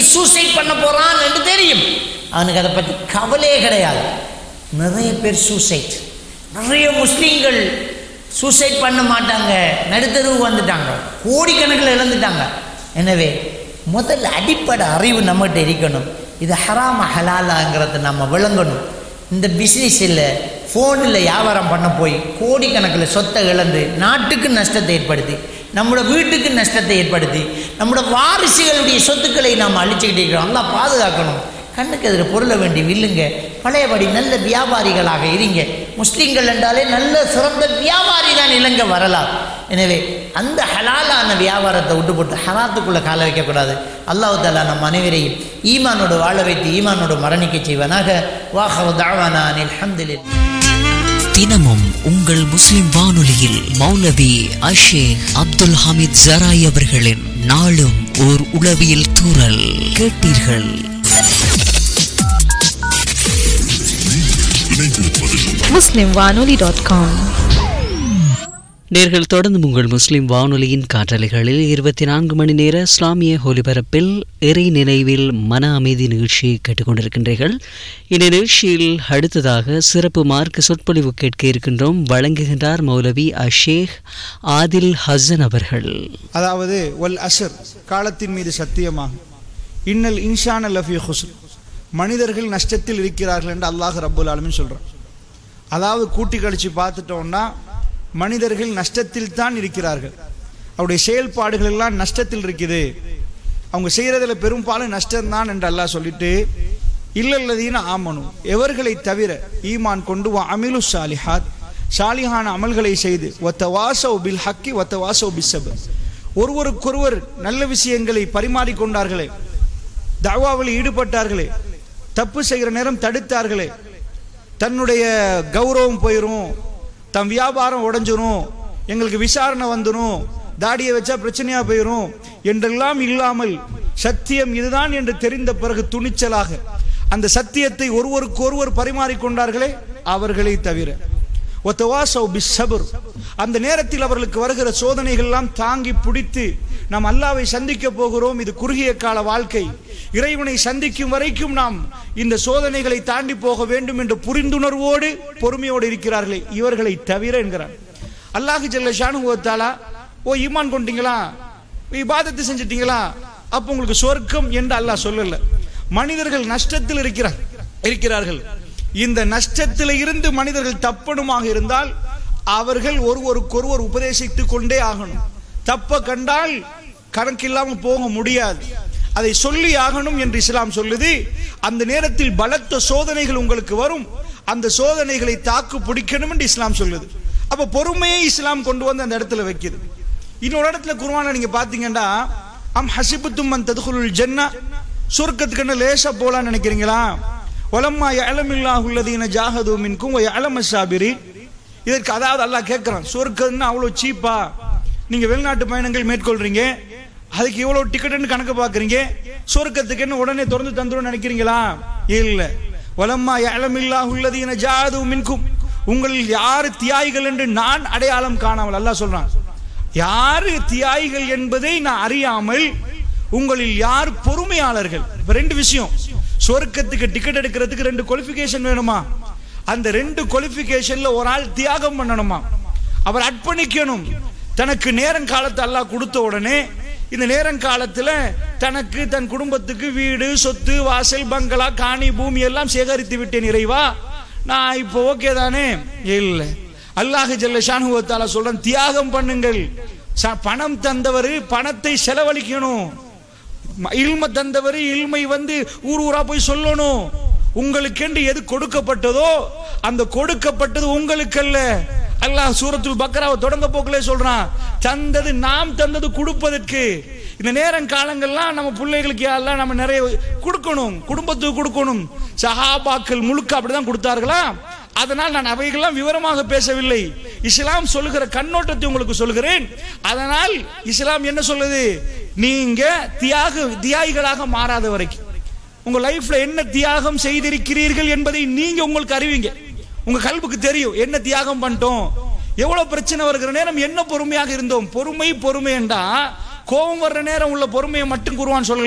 Suicide பண்ண போகிறான் என்று தெரியும், அவனுக்கு அதை பற்றி கவலையே கிடையாது. நிறைய பேர் சூசைட், நிறைய முஸ்லீம்கள் சூசைட் பண்ண மாட்டாங்க, நடுத்தருவு வந்துட்டாங்க, கோடிக்கணக்கில் இழந்துட்டாங்க. எனவே முதல்ல அடிப்படை அறிவு நம்மகிட்ட இருக்கணும். இது ஹராம ஹலாலாங்கிறத நம்ம விளங்கணும். இந்த பிஸ்னஸ் இல்லை, ஃபோனில் வியாபாரம் பண்ண போய் கோடிக்கணக்கில் சொத்தை இழந்து நாட்டுக்கு நஷ்டத்தை ஏற்படுத்தி, நம்மளோட வீட்டுக்கு நஷ்டத்தை ஏற்படுத்தி, நம்மளோட வாரிசுகளுடைய சொத்துக்களை நாம் அழிச்சுக்கிட்டே இருக்கிறோம். நல்லா பாதுகாக்கணும். கண்ணுக்கு எதிர பொருளை வேண்டி வில்லுங்க. பழையபடி நல்ல வியாபாரிகளாக இருங்க. முஸ்லீம்கள் என்றாலே நல்ல சிறந்த வியாபாரி தான் இலங்கை வரலாறு. எனவே அந்த ஹலாலான வியாபாரத்தை விட்டு போட்டு ஹராத்துக்குள்ளே கால வைக்கக்கூடாது. அல்லாஹ் தஆலா நம் அனைவரையும் ஈமானோடு வாழ வைத்து ஈமானோடு மரணிக்க செய்வனாக. வாஹிரு தஅவானா அனில் ஹம்துலில்லாஹ். தினமும் உங்கள் முஸ்லிம் வானொலியில் மௌலவி அஷேக் அப்துல் ஹமீத் ஜராய் அவர்களின் நாளும் ஓர் உளவியல் தூறல் கேட்டீர்கள். muslimwanoli.com. நேர்கள் தொடர்ந்து உங்கள் முஸ்லிம் வானொலியின் காற்றலைகளில் 24 மணி நேர இஸ்லாமிய ஒலிபரப்பில் இறை நினைவில் மன அமைதி நிகழ்ச்சியை கேட்டுக்கொண்டிருக்கின்றீர்கள். இந்த நிகழ்ச்சியில் அடுத்ததாக சிறப்பு மார்க்க சொற்பொழிவு கேட்க இருக்கின்றோம். வழங்குகின்றார் மௌலவி அஷேக் ஆதில் ஹசன் அவர்கள். அதாவது வல் அஸ்ர், காலத்தின் மீது சத்தியமாக, இன்னல் இன்சான லஃபி ஹுஸ்ர், மனிதர்கள் நஷ்டத்தில் இருக்கிறார்கள் என்று அல்லாஹ் ரப்புல் ஆலமீன் சொல்றான். அதாவது கூட்டி கழிச்சு பார்த்துட்டோம்னா மனிதர்கள் நஷ்டத்தில் தான் இருக்கிறார்கள். அவருடைய செயல்பாடுகள் எல்லாம் நஷ்டத்தில் இருக்குது, அவங்க செய்யறதுல பெரும்பாலும் நஷ்டம்தான் என்று அல்லாஹ் சொல்லிட்டு, இல்லல்லதீன ஆமனு, எவர்களை தவிர ஈமான் கொண்டு அமிலு சாலிஹாத், சாலிஹான அமல்களை செய்து, வத்தவாசவ் பில் ஹக்கி வத்தவாசவ் பிஸ்ஸப்ர், ஒருவருக்கொருவர் நல்ல விஷயங்களை பரிமாறிக்கொண்டார்களே, தஅவாவில் ஈடுபட்டார்களே, தப்பு செய்கிற நேரம் தடுத்தார்களே, தன்னுடைய கௌரவம் போயிடும், தன் வியாபாரம் உடைஞ்சிரும், எங்களுக்கு விசாரணை வந்துடும், தாடியை வச்சா பிரச்சனையா போயிடும் என்றெல்லாம் இல்லாமல் சத்தியம் இதுதான் என்று தெரிந்த பிறகு துணிச்சலாக அந்த சத்தியத்தை ஒருவருக்கு ஒருவர் பரிமாறிக்கொண்டார்களே, அவர்களை தவிர வத்தவாசவ் பிஸ்ஸப்ர், அந்த நேரத்தில் அவர்களுக்கு வருகிற சோதனைகள் எல்லாம் தாங்கி பிடித்து, நாம் அல்லாஹ்வை சந்திக்க போகிறோம், இது குறுகிய கால வாழ்க்கை, இறைவனை சந்திக்கும் வரைக்கும் நாம் இந்த சோதனைகளை தாண்டி போக வேண்டும் என்ற புரிந்துணர்வோடு பொறுமையோடு இருக்கிறார்களே, இவர்களை தவிர என்கிறார் அல்லாஹ் ஜல்ல ஷானுஹு வ தஆலா. ஓ ஈமான் கொண்டீங்களா, இபாதத்து செஞ்சிட்டீங்களா, அப்போ உங்களுக்கு சொர்க்கம் என்று அல்லாஹ் சொல்லல. மனிதர்கள் நஷ்டத்தில் இருக்கிறார்கள். இந்த நஷ்டத்தில் இருந்து மனிதர்கள் தப்பணுமாக இருந்தால் அவர்கள் ஒருவருக்கொருவர் உபதேசித்துக் கொண்டே ஆகணும். தப்ப கண்டால் கணக்கில்லாமல் போக முடியாது, அதை சொல்லி ஆகணும் என்று இஸ்லாம் சொல்லுது. அந்த நேரத்தில் பலத்த சோதனைகள் உங்களுக்கு வரும், அந்த சோதனைகளை தாக்கு பிடிக்கணும் என்று இஸ்லாம் சொல்லுது. அப்ப பொறுமையை இஸ்லாம் கொண்டு வந்து அந்த இடத்துல வைக்குது. இன்னொரு இடத்துல குர்ஆன்ல நீங்க பாத்தீங்கன்னா, அம் ஹஸிபுத்தும் மன் தத்குலுல் ஜன்னah, சொர்க்கத்துக்கு லேசா போலான்னு நினைக்கிறீங்களா, வலம்மா யஅலமில்லாஹு அல்லதீன ஜாஹது மின்கும் வ யஅலமஸ் ஸாபிரீன். இதற்கு அதாவது அல்லாஹ் கேட்கிறான், சொர்க்கம்னா அவ்வளோ சீப்பா, நீங்க வெளிநாட்டு பயணங்கள் மேற்கொள்றீங்க, அதுக்கு இவ்வளவு டிக்கெட்னு கணக்கு பாக்குறீங்க, சொர்க்கத்துக்கு என்ன உடனே திறந்து தந்துரும் நினைக்கிறீங்களா? இல்ல. வலம்மா யஅலமில்லாஹு அல்லதீன ஜாஹது மின்கும், உங்களில் யாரு தியாகிகள் என்று நான் அடையாளம் காணாமல், அல்லாஹ் சொல்றான், யாரு தியாகிகள் என்பதை நான் அறியாமல் உங்களில் யார் பொறுமையாளர்கள். இப்ப ரெண்டு விஷயம், சொர்க்கத்துக்கு டிக்கெட் எடுக்கிறதுக்கு 2 குவாலிஃபிகேஷன் வேணுமா, அந்த 2 குவாலிஃபிகேஷன்ல ஒரு ஆள் தியாகம் பண்ணணுமா, அவர் அர்ப்பணிக்கணும். தனக்கு நேரங்காலத்தை அல்லாஹ் கொடுத்த உடனே இந்த நேரங்காலத்துல தனக்கு தன் குடும்பத்துக்கு வீடு சொத்து வாசல் பங்களா காணி பூமி எல்லாம் சேகரித்து விட்டேன் இறைவா, நான் இப்போ ஓகே தானே? இல்லை. அல்லாஹ் ஜல்ல ஷானுஹு வ தஆலா சொல்றான், தியாகம் பண்ணுங்கள். பணம் தந்தவர் பணத்தை செலவழிக்கணும், இல்ம தந்தவர் இல்மை ஊர் ஊரா போய் சொல்லணும். உங்களுக்கென்று எது கொடுக்கப்பட்டதோ அந்த கொடுக்கப்பட்டது உங்களுக்கல்ல. அல்லாஹ் சூரத்துல் பக்ராவை தொடங்க போக்கிலே சொல்றான், தந்தது நாம் தந்தது கொடுப்பதற்கு. இந்த நேரம் காலங்கள்லாம் நம்ம பிள்ளைகளுக்கு எல்லாம் நம்ம நிறைய கொடுக்கணும், குடும்பத்துக்கு கொடுக்கணும். சஹாபாக்கள் முழுக்க அப்படிதான் கொடுத்தார்களா? அதனால் நான் அவைகள்லாம் விவரமாக பேசவில்லை, இஸ்லாம் சொல்லுகிற கண்ணோட்டத்தை உங்களுக்கு சொல்கிறேன். அதனால் இஸ்லாம் என்ன சொல்லுது, நீங்க தியாகிகளாக மாறாத வரைக்கும் உங்க லைஃப்ல என்ன தியாகம் செய்திருக்கிறீர்கள் என்பதை நீங்க உங்களுக்கு அறிவிங்க. உங்க கல்புக்கு தெரியும் என்ன தியாகம் பண்ணிட்டோம், எவ்வளவு பிரச்சனை வருகிற நேரம் என்ன பொறுமையாக இருந்தோம். பொறுமை என்றா கோபம் வர்ற நேரம் உள்ள பொறுமையை மட்டும் குர்ஆன் சொல்லல.